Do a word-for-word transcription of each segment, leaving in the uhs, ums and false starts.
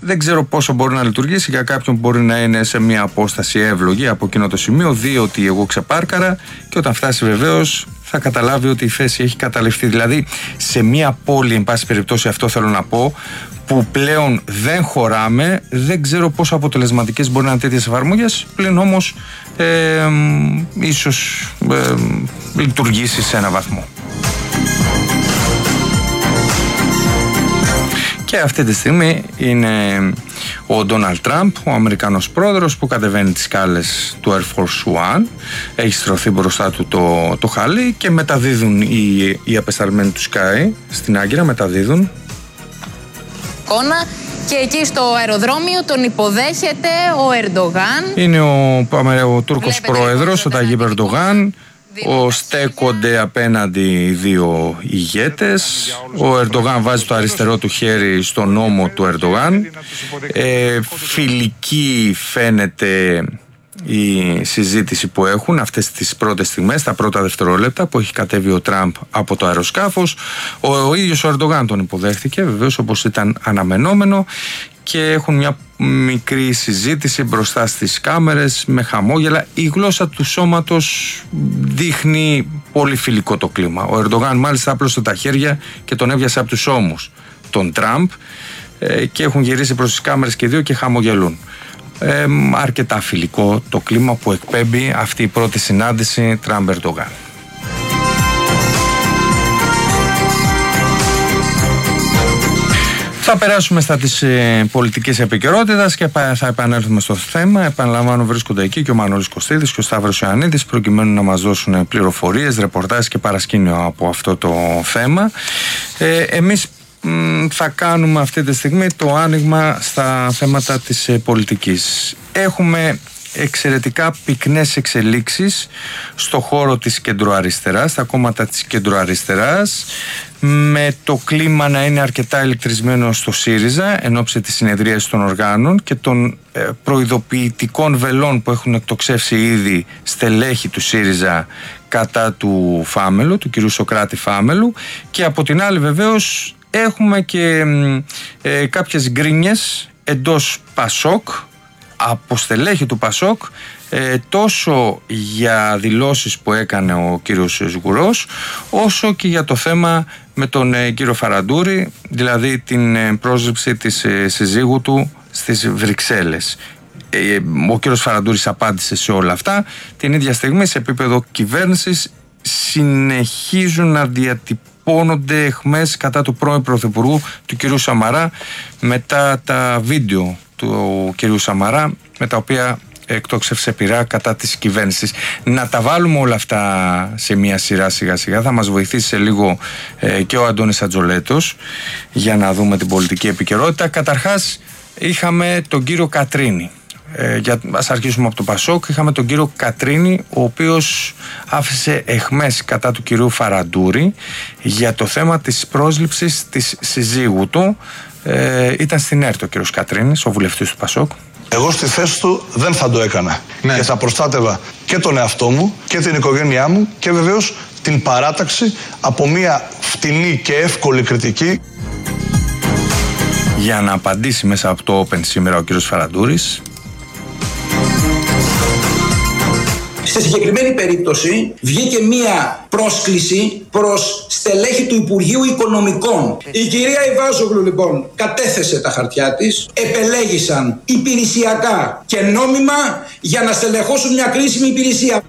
δεν ξέρω πόσο μπορεί να λειτουργήσει. Για κάποιον μπορεί να είναι σε μια απόσταση εύλογη από εκείνο το σημείο, δει ότι εγώ ξεπάρκαρα και όταν φτάσει βεβαίως θα καταλάβει ότι η θέση έχει καταληφθεί. Δηλαδή σε μια πόλη, εν πάση περιπτώσει, αυτό θέλω να πω, που πλέον δεν χωράμε, δεν ξέρω πόσο αποτελεσματικές μπορεί να είναι τέτοιες εφαρμογές, πλην όμως ε, ε, ίσως ε, λειτουργήσει σε ένα βαθμό. Και αυτή τη στιγμή είναι ο Ντόναλντ Τραμπ, ο Αμερικανός πρόεδρος, που κατεβαίνει τις σκάλες του Air Force One. Έχει στρωθεί μπροστά του το, το χαλί και μεταδίδουν οι, οι απεσταλμένοι του Sky στην Άγκυρα, μεταδίδουν. Και εκεί στο αεροδρόμιο τον υποδέχεται ο Ερντογάν. Είναι ο, ο Τούρκος πρόεδρος, ο Ταγίπ Ερντογάν. Ο στέκονται απέναντι οι δύο ηγέτες. Ο Ερντογάν βάζει το αριστερό του χέρι στον ώμο του Ερντογάν. Ε, φιλική φαίνεται η συζήτηση που έχουν αυτές τις πρώτες στιγμές, τα πρώτα δευτερόλεπτα που έχει κατέβει ο Τραμπ από το αεροσκάφος. Ο, ο ίδιος ο Ερντογάν τον υποδέχτηκε, βεβαίως, όπως ήταν αναμενόμενο, και έχουν μια μικρή συζήτηση μπροστά στις κάμερες με χαμόγελα. Η γλώσσα του σώματος δείχνει πολύ φιλικό το κλίμα. Ο Ερντογάν μάλιστα άπλωσε τα χέρια και τον έβιασε από τους ώμους τον Τραμπ ε, και έχουν γυρίσει προς τις κάμερες και δύο και χαμογελούν. Ε, αρκετά φιλικό το κλίμα που εκπέμπει αυτή η πρώτη συνάντηση Τραμπ-Ερντογάν. Θα περάσουμε στα της ε, πολιτικής επικαιρότητας και θα επανέλθουμε στο θέμα. Επαναλαμβάνω, βρίσκονται εκεί και ο Μανώλης Κωστίδης και ο Σταύρος Ιωαννίδης προκειμένου να μας δώσουν πληροφορίες, ρεπορτάζ και παρασκήνιο από αυτό το θέμα. Ε, εμείς μ, θα κάνουμε αυτή τη στιγμή το άνοιγμα στα θέματα της ε, πολιτικής. Έχουμε εξαιρετικά πυκνές εξελίξεις στο χώρο της κεντροαριστεράς, στα κόμματα της κεντροαριστεράς, με το κλίμα να είναι αρκετά ηλεκτρισμένο στο ΣΥΡΙΖΑ εν ώψη της συνεδρίας των οργάνων και των ε, προειδοποιητικών βελών που έχουν εκτοξεύσει ήδη στελέχη του ΣΥΡΙΖΑ κατά του Φάμελου, του κυρίου Σωκράτη Φάμελου, και από την άλλη βεβαίως έχουμε και ε, κάποιες γκρίνιες εντός ΠΑΣΟΚ, από στελέχη του ΠΑΣΟΚ, ε, τόσο για δηλώσεις που έκανε ο κύριος Σγουρός, όσο και για το θέμα με τον ε, κύριο Φαραντούρη, δηλαδή την ε, πρόσληψη της ε, συζύγου του στις Βρυξέλλες. Ε, ο κύριος Φαραντούρης απάντησε σε όλα αυτά. Την ίδια στιγμή, σε επίπεδο κυβέρνησης, συνεχίζουν να διατυπώνονται αιχμές κατά του πρώην Πρωθυπουργού, του κυρίου Σαμαρά, μετά τα βίντεο του κυρίου Σαμαρά με τα οποία εκτόξευσε πειρά κατά της κυβέρνησης. Να τα βάλουμε όλα αυτά σε μια σειρά σιγά σιγά. Θα μας βοηθήσει σε λίγο ε, και ο Αντώνης Ατζολέτος για να δούμε την πολιτική επικαιρότητα. Καταρχάς είχαμε τον κύριο Κατρίνη. Ε, για, ας αρχίσουμε από το ΠΑΣΟΚ. Είχαμε τον κύριο Κατρίνη, ο οποίος άφησε αιχμές κατά του κυρίου Φαραντούρη για το θέμα της πρόσληψης της συζύγου του. Ε, ήταν στην ΕΡΤ ο κύριος Κατρίνης, ο βουλευτής του ΠΑΣΟΚ. Εγώ στη θέση του δεν θα το έκανα. Ναι. Και θα προστάτευα και τον εαυτό μου και την οικογένειά μου και βεβαίως την παράταξη από μια φτηνή και εύκολη κριτική. Για να απαντήσει μέσα από το Open σήμερα ο κύριος Φαραντούρης. Στη συγκεκριμένη περίπτωση βγήκε μία πρόσκληση προς στελέχη του Υπουργείου Οικονομικών. Η κυρία Ιβάζογλου λοιπόν κατέθεσε τα χαρτιά της, επελέγησαν υπηρεσιακά και νόμιμα για να στελεχώσουν μια κρίσιμη υπηρεσία.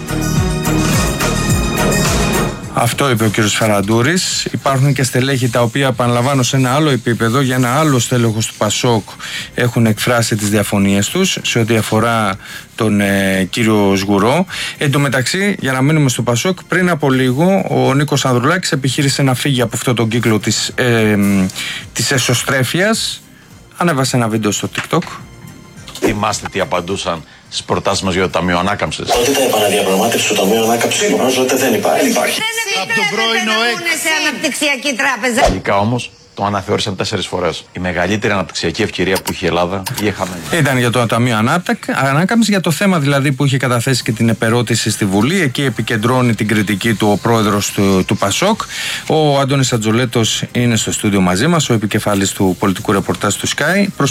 Αυτό είπε ο κύριος Φαραντούρης. Υπάρχουν και στελέχη τα οποία, επαναλαμβάνω, σε ένα άλλο επίπεδο, για ένα άλλο στέλεχος του ΠΑΣΟΚ έχουν εκφράσει τις διαφωνίες τους σε ό,τι αφορά τον ε, κύριο Σγουρό. Εν τω μεταξύ, για να μείνουμε στο ΠΑΣΟΚ, πριν από λίγο ο Νίκος Ανδρουλάκης επιχείρησε να φύγει από αυτό τον κύκλο της, ε, της εσωστρέφειας. Ανέβασε ένα βίντεο στο TikTok. Θυμάστε τι απαντούσαν στις προτάσεις μας για το Ταμείο Ανάκαμψης? Ότι ήταν επαναδιαπραγμάτευση στο Ταμείο Ανάκαμψης, νομίζω ότι δεν υπάρχει. Δεν υπάρχει. Από τον πρώην ΟΕΚ. Σε αναπτυξιακή τράπεζα. Τελικά όμως το αναθεώρησαν τέσσερις φορές. Η μεγαλύτερη αναπτυξιακή ευκαιρία που είχε η Ελλάδα είχε χαμένη. Ήταν για το Ταμείο Ανάκαμψης, για το θέμα δηλαδή που είχε καταθέσει και την επερώτηση στη Βουλή. Εκεί επικεντρώνει την κριτική του ο πρόεδρος του, του ΠΑΣΟΚ. Ο Αντώνης Ατζολέτος είναι στο στούντιο μαζί μας, ο επικεφαλής του πολιτικού ρεπορτάζ του Sky.